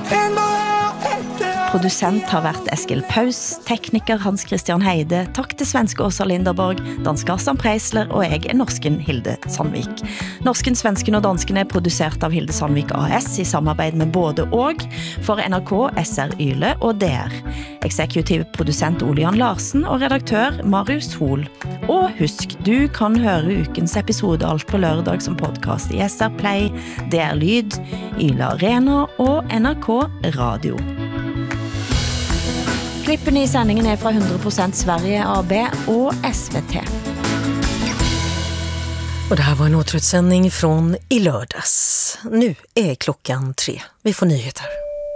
Producent har vært Eskil Paus, tekniker Hans Christian Heide, takk til svenske Åsa Linderborg, dansk Arslan Preisler og jeg norsken Hilde Sandvik. Norsken, svensken og dansken produsert av Hilde Sandvik AS i samarbeid med både og for NRK, SR Yle og DR. Eksekutiv produsent Ole Jan Larsen og redaktør Marius Hol. Og husk, du kan høre ukens episode alt på lørdag som podcast i SR Play, DR Lyd, Yle Arena og NRK Radio. Klippen i sändningen är från 100% Sverige AB och SVT. Och det här var en återutsändning från i lördags. Nu är klockan 3. Vi får nyheter.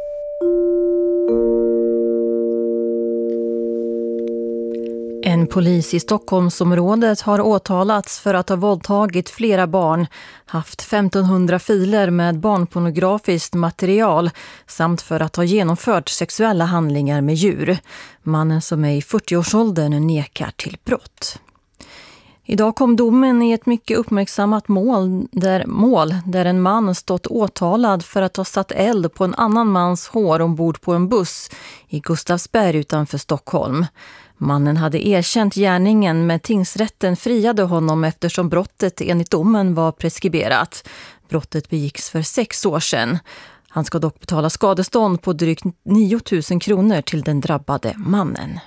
En polis i Stockholmsområdet har åtalats för att ha våldtagit flera barn, haft 1500 filer med barnpornografiskt material samt för att ha genomfört sexuella handlingar med djur. Mannen som är i 40-årsåldern nekar till brott. Idag kom domen i ett mycket uppmärksammat mål där en man stått åtalad för att ha satt eld på en annan mans hår ombord på en buss i Gustavsberg utanför Stockholm. Mannen hade erkänt gärningen, men tingsrätten friade honom eftersom brottet enligt domen var preskriberat. Brottet begicks för 6 år sedan. Han ska dock betala skadestånd på drygt 9 000 kronor till den drabbade mannen.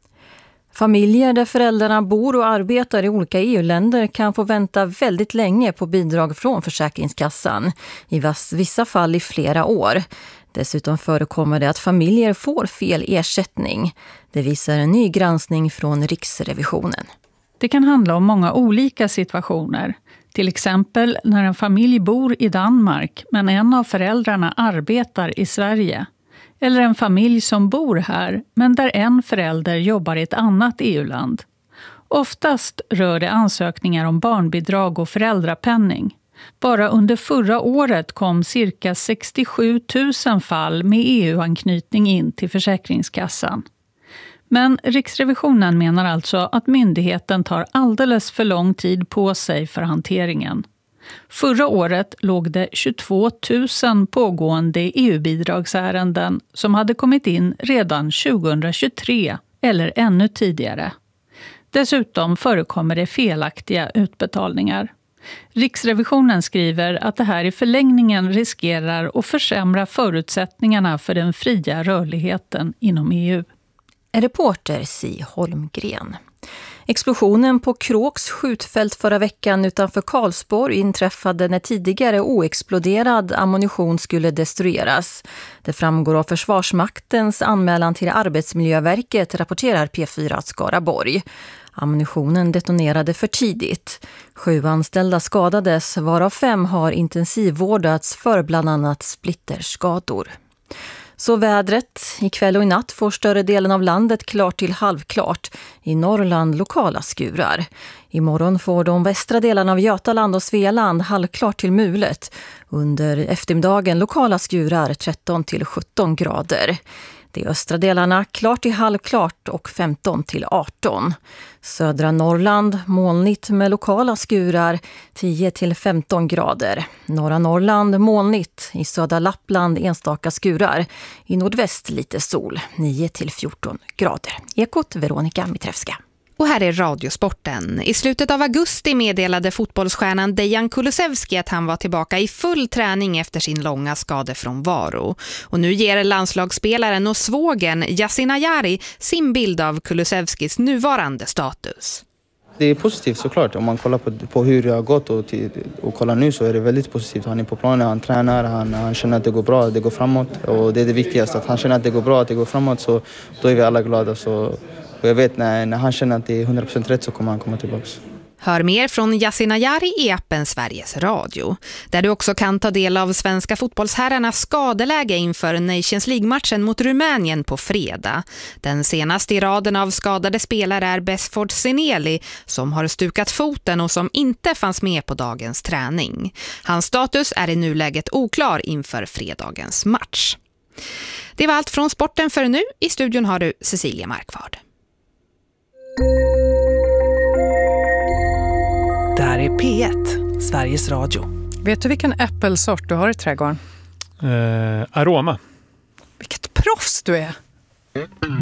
Familjer där föräldrarna bor och arbetar i olika EU-länder kan få vänta väldigt länge på bidrag från Försäkringskassan, i vissa fall i flera år. Dessutom förekommer det att familjer får fel ersättning. Det visar en ny granskning från Riksrevisionen. Det kan handla om många olika situationer. Till exempel när en familj bor i Danmark men en av föräldrarna arbetar i Sverige. Eller en familj som bor här men där en förälder jobbar i ett annat EU-land. Oftast rör det ansökningar om barnbidrag och föräldrapenning. Bara under förra året kom cirka 67 000 fall med EU-anknytning in till Försäkringskassan. Men Riksrevisionen menar alltså att myndigheten tar alldeles för lång tid på sig för hanteringen. Förra året låg det 22 000 pågående EU-bidragsärenden som hade kommit in redan 2023 eller ännu tidigare. Dessutom förekommer det felaktiga utbetalningar. Riksrevisionen skriver att det här i förlängningen riskerar att försämra förutsättningarna för den fria rörligheten inom EU. En reporter Si Holmgren. Explosionen på Kråks skjutfält förra veckan utanför Karlsborg inträffade när tidigare oexploderad ammunition skulle destrueras. Det framgår av Försvarsmaktens anmälan till Arbetsmiljöverket, rapporterar P4 Skaraborg. Ammunitionen detonerade för tidigt. 7 anställda skadades, varav 5 har intensivvårdats för bland annat splitterskador. Så vädret. Ikväll och i natt får större delen av landet klart till halvklart. I Norrland lokala skurar. Imorgon får de västra delarna av Götaland och Svealand halvklart till mulet. Under eftermiddagen lokala skurar 13 till 17 grader. De östra delarna klart till halvklart och 15 till 18. Södra Norrland molnigt med lokala skurar 10 till 15 grader. Norra Norrland molnigt, i södra Lappland enstaka skurar. I nordväst lite sol 9 till 14 grader. Ekot Veronica Mitrevska. Och här är Radiosporten. I slutet av augusti meddelade fotbollsstjärnan Dejan Kulusevski att han var tillbaka i full träning efter sin långa skadefrånvaro. Och nu ger landslagsspelaren och svågen Yasin Ayari sin bild av Kulusevskis nuvarande status. Det är positivt såklart. Om man kollar på hur det har gått och kollar nu, så är det väldigt positivt. Han är på planen, han tränar, han känner att det går bra, det går framåt. Och det är det viktigaste, att han känner att det går bra, att det går framåt, så då är vi alla glada. Och jag vet när han känner att det är 100% rätt, så kommer han komma tillbaka. Hör mer från Yasin Ayari i appen Sveriges Radio, där du också kan ta del av svenska fotbollsherrarnas skadeläge inför Nations League-matchen mot Rumänien på fredag. Den senaste i raden av skadade spelare är Besford Seneli, som har stukat foten och som inte fanns med på dagens träning. Hans status är i nuläget oklar inför fredagens match. Det var allt från sporten för nu. I studion har du Cecilia Markvard. Det här är P1, Sveriges Radio. Vet du vilken äppelsort du har i trädgården? Aroma. Vilket proffs du är!